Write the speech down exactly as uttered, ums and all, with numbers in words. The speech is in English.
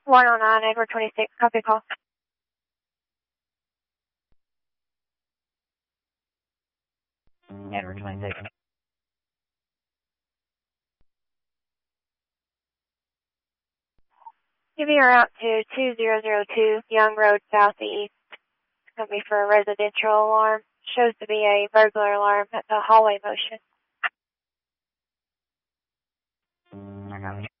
one oh nine, Edward twenty-six, copy call. Edward twenty-six. Give me a route to two zero zero two Young Road Southeast. It's going to be for a residential alarm. Shows to be a burglar alarm. That's a hallway motion. I got it.